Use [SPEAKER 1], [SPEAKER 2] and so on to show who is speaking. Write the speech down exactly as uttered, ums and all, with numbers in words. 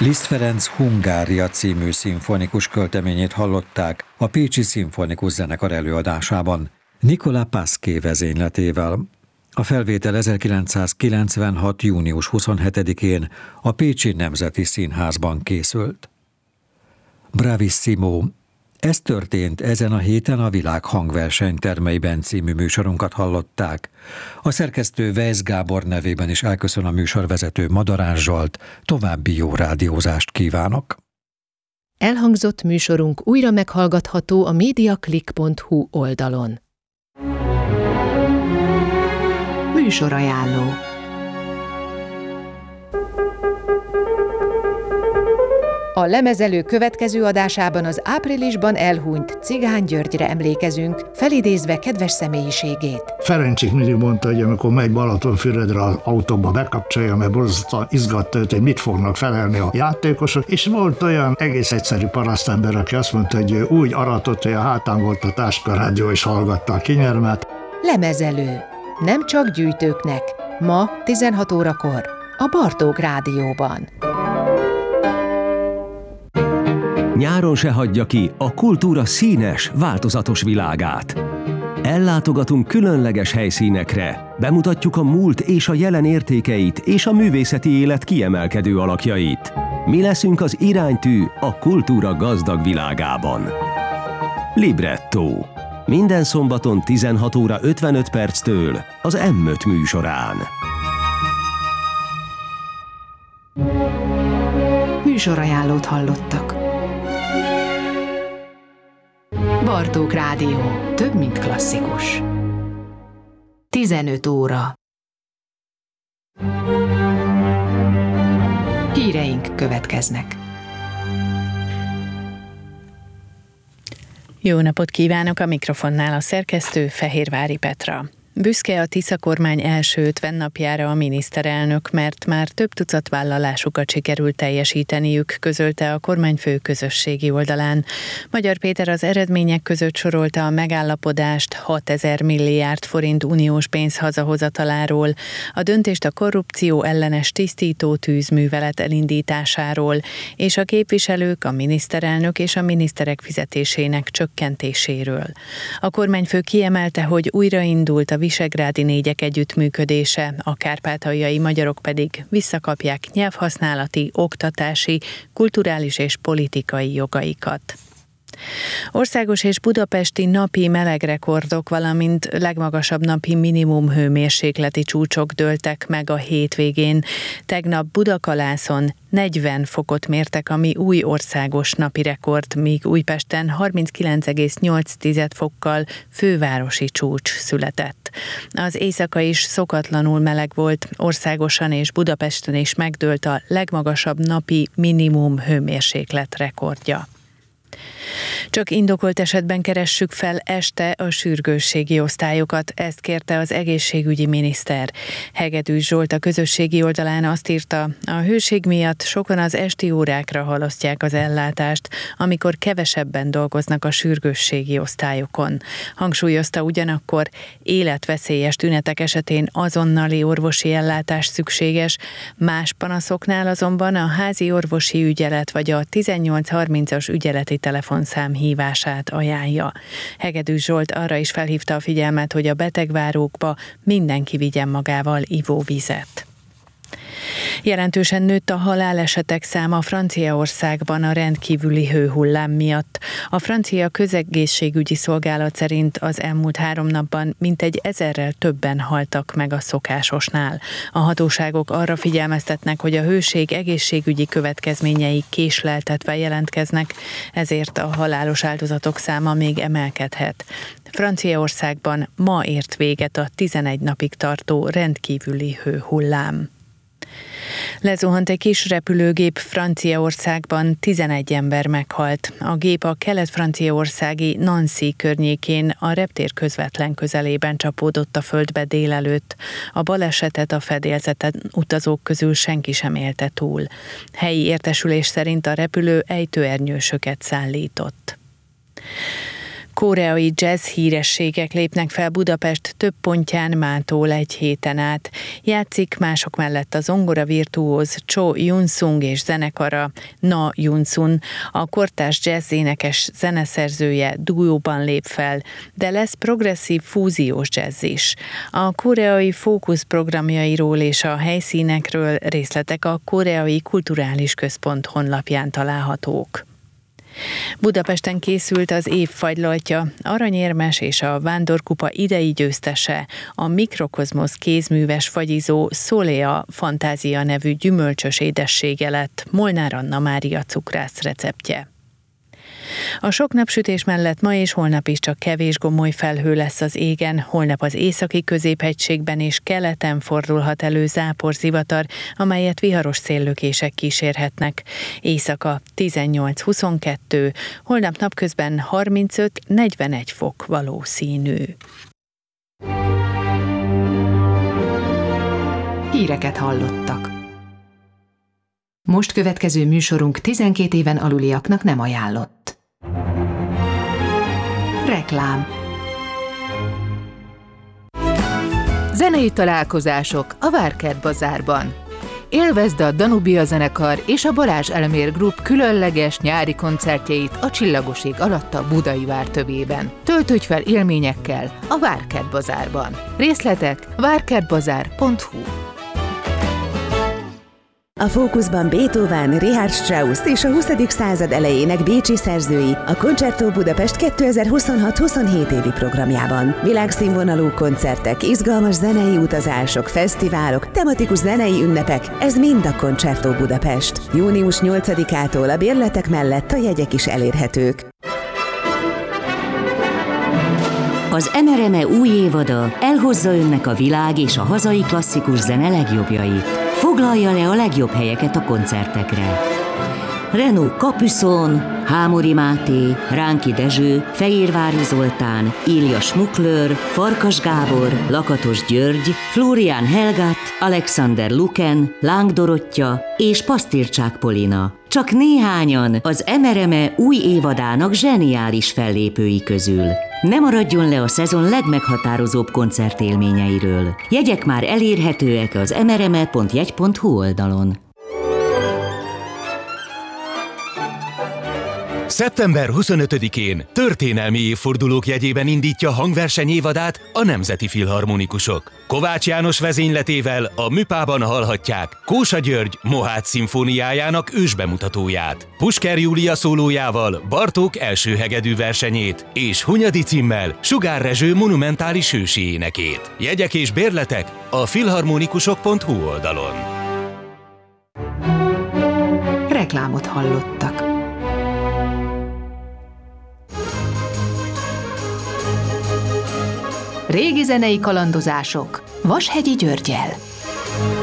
[SPEAKER 1] Liszt Ferenc Hungária című szimfonikus költeményét hallották a Pécsi Szimfonikus Zenekar előadásában, Nicolas Pasquier vezényletével. A felvétel ezerkilencszázkilencvenhat. június huszonhetedikén a Pécsi Nemzeti Színházban készült. Bravissimo! Ez történt ezen a héten a Világ hangverseny termeiben című műsorunkat hallották. A szerkesztő Weisz Gábor nevében is elköszön a műsorvezető Madarás Zsolt, további jó rádiózást kívánok.
[SPEAKER 2] Elhangzott műsorunk újra meghallgatható a mediaclick pont hu oldalon. Műsorajánló. A Lemezelő következő adásában az áprilisban elhunyt Cigány Györgyre emlékezünk, felidézve kedves személyiségét.
[SPEAKER 3] Ferencsik mindig mondta, hogy amikor megy Balatonfüredre az autóba bekapcsolja, mert borzasztóan izgatta őt, hogy mit fognak felelni a játékosok, és volt olyan egész egyszerű parasztember, aki azt mondta, hogy ő úgy aratott, hogy a hátán volt a táskarádió, és hallgatta a kinyermet.
[SPEAKER 2] Lemezelő. Nem csak gyűjtőknek. Ma tizenhat órakor a Bartók Rádióban.
[SPEAKER 4] Nyáron se hagyja ki a kultúra színes, változatos világát. Ellátogatunk különleges helyszínekre, bemutatjuk a múlt és a jelen értékeit és a művészeti élet kiemelkedő alakjait. Mi leszünk az iránytű a kultúra gazdag világában. Libretto. Minden szombaton tizenhat óra ötvenöt perctől az em öt műsorán.
[SPEAKER 2] Műsorajánlót hallottak. Bartók Rádió. Több, mint klasszikus. tizenöt óra. Híreink következnek.
[SPEAKER 5] Jó napot kívánok, a mikrofonnál a szerkesztő Fehérvári Petra. Büszke a Tisza kormány első ötven napjára a miniszterelnök, mert már több tucat vállalásukat sikerült teljesíteniük, közölte a kormányfő közösségi oldalán. Magyar Péter az eredmények között sorolta a megállapodást hatezer milliárd forint uniós pénz hazahozataláról, a döntést a korrupció ellenes tisztító tűzművelet elindításáról, és a képviselők, a miniszterelnök és a miniszterek fizetésének csökkentéséről. A kormányfő kiemelte, hogy újraindult a visegrádi négyek együttműködése, a kárpátaljai magyarok pedig visszakapják nyelvhasználati, oktatási, kulturális és politikai jogaikat. Országos és budapesti napi melegrekordok, valamint legmagasabb napi minimum hőmérsékleti csúcsok dőltek meg a hétvégén. Tegnap Budakalászon negyven fokot mértek, ami új országos napi rekord, míg Újpesten harminckilenc egész nyolc fokkal fővárosi csúcs született. Az éjszaka is szokatlanul meleg volt, országosan és Budapesten is megdőlt a legmagasabb napi minimum hőmérséklet rekordja. Csak indokolt esetben keressük fel este a sürgősségi osztályokat, ezt kérte az egészségügyi miniszter. Hegedűs Zsolt a közösségi oldalán azt írta, a hőség miatt sokan az esti órákra halasztják az ellátást, amikor kevesebben dolgoznak a sürgősségi osztályokon. Hangsúlyozta ugyanakkor, életveszélyes tünetek esetén azonnali orvosi ellátás szükséges, más panaszoknál azonban a házi orvosi ügyelet vagy a tizennyolc harmincas ügyeleti telefonszám hívását ajánlja. Hegedűs Zsolt arra is felhívta a figyelmet, hogy a betegvárókba mindenki vigyen magával ivóvizet. Jelentősen nőtt a halálesetek száma Franciaországban a rendkívüli hőhullám miatt. A francia közegészségügyi szolgálat szerint az elmúlt három napban mintegy ezerrel többen haltak meg a szokásosnál. A hatóságok arra figyelmeztetnek, hogy a hőség egészségügyi következményei késleltetve jelentkeznek, ezért a halálos áldozatok száma még emelkedhet. Franciaországban ma ért véget a tizenegy napig tartó rendkívüli hőhullám. Lezuhant egy kis repülőgép Franciaországban, tizenegy ember meghalt. A gép a kelet-franciaországi Nancy környékén a reptér közvetlen közelében csapódott a földbe délelőtt. A balesetet a fedélzeten utazók közül senki sem élte túl. Helyi értesülés szerint a repülő ejtőernyősöket szállított. Koreai jazz hírességek lépnek fel Budapest több pontján mától egy héten át. Játszik mások mellett a zongora virtuóz Cho Yun-sung és zenekara Na Yun-sun. A kortárs jazz énekes zeneszerzője duóban lép fel, de lesz progresszív fúziós jazz is. A koreai fókusz programjairól és a helyszínekről részletek a Koreai Kulturális Központ honlapján találhatók. Budapesten készült az év fagylaltja, aranyérmes és a Vándorkupa idei győztese, a Mikrokozmosz kézműves fagyizó Szolea Fantázia nevű gyümölcsös édessége lett Molnár Anna Mária cukrász receptje. A sok napsütés mellett ma és holnap is csak kevés gomoly felhő lesz az égen, holnap az északi középhegységben és keleten fordulhat elő záporzivatar, amelyet viharos széllökések kísérhetnek. Éjszaka tizennyolc-huszonkettő, holnap napközben harmincöt-negyvenegy fok valószínű.
[SPEAKER 2] Híreket hallottak. Most következő műsorunk tizenkét éven aluliaknak nem ajánlott. Reklám. Zenei találkozások a Várkert Bazárban. Élvezd a Danubia zenekar és a Balázs Elmér Group különleges nyári koncertjeit a Csillagos ég alatt a Budai Vár tövében. Töltődj fel élményekkel a Várkert Bazárban. Részletek várkertbazár pont hu.
[SPEAKER 6] A fókuszban Beethoven, Richard Strauss és a huszadik század elejének bécsi szerzői a Concerto Budapest kétezer-huszonhat-huszonhét évi programjában. Világszínvonalú koncertek, izgalmas zenei utazások, fesztiválok, tematikus zenei ünnepek, ez mind a Concerto Budapest. június nyolcadikától a bérletek mellett a jegyek is elérhetők.
[SPEAKER 7] Az em er em e új évada elhozza önnek a világ és a hazai klasszikus zene legjobbjait. Foglalja le a legjobb helyeket a koncertekre. Renaud Capuçon, Hámori Máté, Ránki Dezső, Fehérvári Zoltán, Ilja Schmuckler, Farkas Gábor, Lakatos György, Florian Helgat, Alexander Luken, Láng Dorottya és Pasztircsák Polina. Csak néhányan az em er em e új évadának zseniális fellépői közül. Ne maradjon le a szezon legmeghatározóbb koncertélményeiről. Jegyek már elérhetőek az em er em e pont jegy pont hu oldalon.
[SPEAKER 8] szeptember huszonötödikén történelmi évfordulók jegyében indítja hangverseny évadát a Nemzeti Filharmonikusok. Kovács János vezényletével a Műpában hallhatják Kósa György Mohács szimfóniájának ősbemutatóját, Pusker Júlia szólójával Bartók első hegedű versenyét és Hunyadi címmel Sugár Rezső monumentális ősi énekét. Jegyek és bérletek a filharmonikusok pont hu oldalon.
[SPEAKER 2] Reklámot hallottak. Régi zenei kalandozások Vashegyi Györggyel.